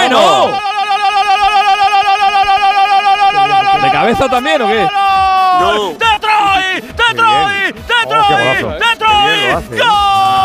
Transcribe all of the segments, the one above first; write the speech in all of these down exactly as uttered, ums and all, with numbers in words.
bueno! ¿De cabeza también o qué? ¡No! ¡De Troy! ¡De Troy! ¡De Troy! ¡De Troy! ¡Gol!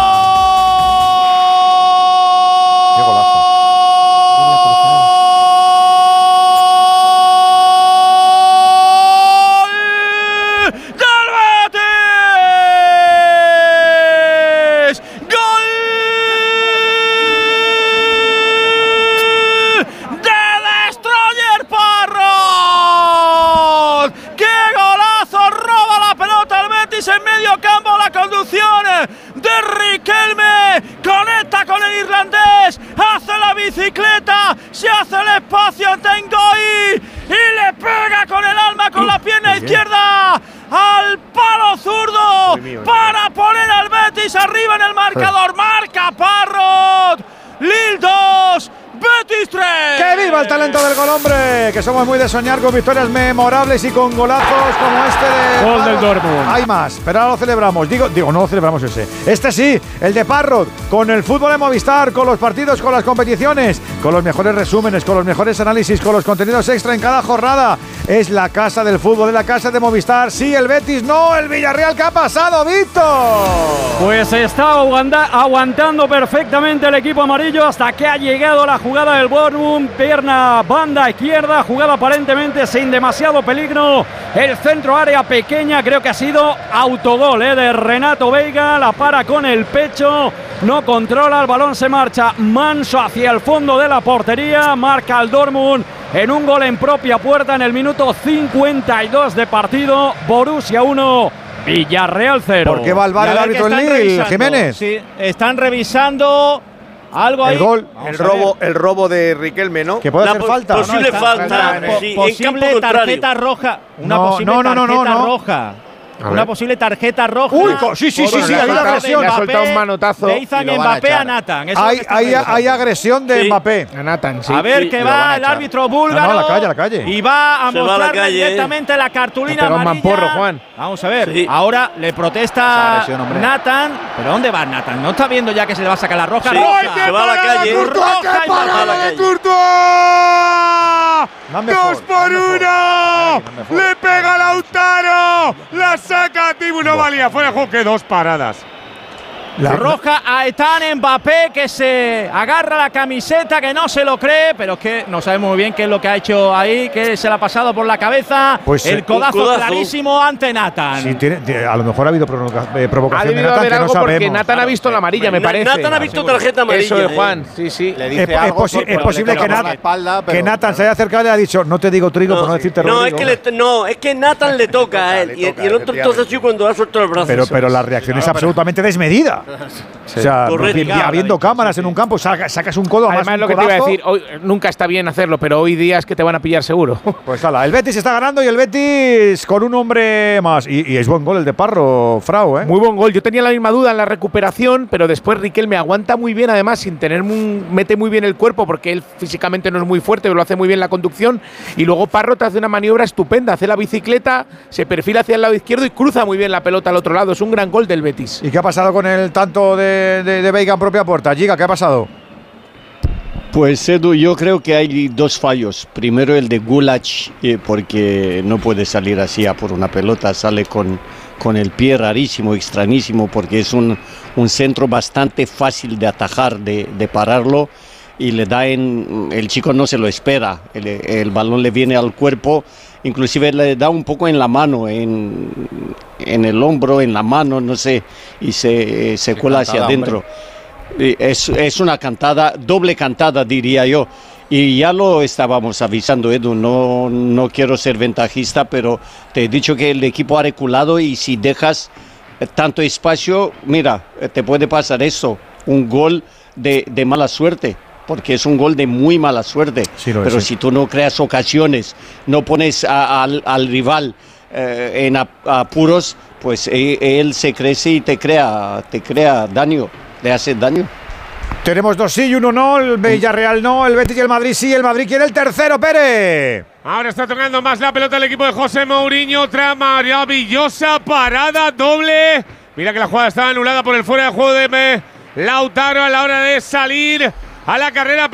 En medio campo la conducción de Riquelme, conecta con el irlandés, hace la bicicleta, se hace el espacio ante Ngoy y le pega con el alma, con la pierna izquierda al palo zurdo para poner al Betis arriba en el marcador. Marca Parrot, Lille dos, Betis tres. ¡Que viva el talento del gol, hombre! Que somos muy de soñar con victorias memorables y con golazos como este de gol del Dortmund. Hay más, pero ahora lo celebramos. Digo, digo, no lo celebramos ese. Este sí, el de Parrot, con el fútbol de Movistar, con los partidos, con las competiciones, con los mejores resúmenes, con los mejores análisis, con los contenidos extra en cada jornada. Es la casa del fútbol, es la casa de Movistar. Sí, el Betis, no, el Villarreal. ¿Qué ha pasado, Víctor? Pues está aguantando perfectamente el equipo amarillo hasta que ha llegado la jugada del Bornum, pierna banda izquierda, jugada aparentemente sin demasiado peligro, el centro área pequeña, creo que ha sido autogol eh, de Renato Veiga, la para con el pecho, no controla, el balón se marcha manso hacia el fondo de la portería, marca el Dortmund en un gol en propia puerta en el minuto cincuenta y dos de partido, Borussia uno, Villarreal cero. ¿Por qué va el VAR el árbitro en Lille, Jiménez? Sí, están revisando algo ahí. El gol, el robo, el robo de Riquelme, ¿no? Que puede La hacer po falta. Posible no, falta. Una Sí, po en campo posible contrario. tarjeta roja. Una No, posible no, no, no, tarjeta no, no. roja. A Una ver. posible tarjeta roja. Uy, sí, sí, sí, sí, hay una agresión. Le ha soltado un manotazo Le y hizo lo van a Mbappé a echar. Nathan. Eso es lo Hay, que está hay, revisando. hay agresión de Sí. Mbappé. A Nathan, sí. A ver Sí, que y lo van va a el echar. árbitro búlgaro. No, no, a la calle, a la calle. Y va a Se va a la mostrarle calle, directamente la Ha cartulina pegado un amarilla. mamporro, Juan. Vamos a ver. Sí. Ahora le Esa protesta agresión, hombre. Nathan. ¿Pero dónde va Nathan? ¿No está viendo ya que se le va a sacar la roja? Sí, ¡Roja! se va a la calle. Roja y va a la calle. Dame ¡Dos for, por dame for. uno! Ay, dame for. ¡Le pega Lautaro! ¡La saca Tibu! No valía, fuera de juego, que dos paradas. La Roja a Ethan Mbappé, que se agarra la camiseta, que no se lo cree, pero es que no sabemos muy bien qué es lo que ha hecho ahí, que se le ha pasado por la cabeza. Pues, el eh, codazo, un codazo. clarísimo ante Nathan. Sí, tiene, tiene- a lo mejor ha habido provoca- eh, Ha provocación de debido Nathan haber que no algo porque sabemos. Nathan ha visto la amarilla, me Na- parece. Nathan ha visto tarjeta amarilla. Eso es eh. Juan, sí, sí. Le Es, dice es algo posi- porque es le posible pega que, por la Nat- espalda, pero que Nathan se haya acercado y le ha dicho no te digo trigo por no decirte No, Rodrigo. es que le, no, es que Nathan le toca a él. Le Y, toca, y el otro entonces sí cuando ha soltado el brazo. pero, pero la reacción es absolutamente desmedida. O sea, Correcto. vi- vi- habiendo cámaras en un campo, saca- sacas un codo, Además, más lo un que te iba a codazo. decir, hoy, nunca está bien hacerlo, pero hoy día es que te van a pillar seguro. Pues hala, el Betis está ganando y el Betis con un hombre más. Y, y es buen gol el de Parro, Frau, ¿eh? Muy buen gol. Yo tenía la misma duda en la recuperación, pero después Riquelme aguanta muy bien, además, sin tener un, mete muy bien el cuerpo, porque él físicamente no es muy fuerte, pero lo hace muy bien la conducción. Y luego Parrot hace una maniobra estupenda, hace la bicicleta, se perfila hacia el lado izquierdo y cruza muy bien la pelota al otro lado. Es un gran gol del Betis. ¿Y qué ha pasado con el tanto de, de, de Veiga en propia puerta? Giga, ¿qué ha pasado? Pues Edu, yo creo que hay dos fallos. Primero el de Gulach, eh, porque no puede salir así a por una pelota, sale con, con el pie rarísimo, extrañísimo, porque es un, un centro bastante fácil de atajar, de, de pararlo, y le da en… el chico no se lo espera, el, el balón le viene al cuerpo, inclusive le da un poco en la mano, en, en el hombro, en la mano, no sé, y se, se cuela hacia adentro. Es, es una cantada, doble cantada diría yo, y ya lo estábamos avisando, Edu, no, no quiero ser ventajista, pero te he dicho que el equipo ha reculado y si dejas tanto espacio, mira, te puede pasar eso, un gol de, de mala suerte, porque es un gol de muy mala suerte, Sí, lo es, pero sí. si tú no creas ocasiones, no pones a- al, al rival eh, en ap- apuros, pues eh, él se crece y te crea, te crea daño. Le hace daño. Tenemos dos sí y uno no, el Villarreal no, el Betis y el Madrid sí, el Madrid quiere el tercero, Pérez. Ahora está tocando más la pelota el equipo de José Mourinho. Otra maravillosa parada doble. Mira que la jugada estaba anulada por el fuera de juego de Lautaro a la hora de salir a la carrera.